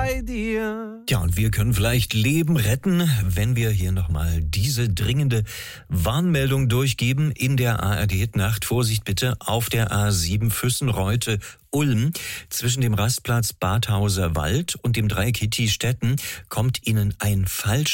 bei dir. Ja, und wir können vielleicht Leben retten, wenn wir hier nochmal diese dringende Warnmeldung durchgeben in der ARD-Nacht. Vorsicht bitte auf der A7 Füssenreute-Ulm. Zwischen dem Rastplatz Badhauser Wald und dem Dreieck Hitti-Stetten kommt Ihnen ein falscher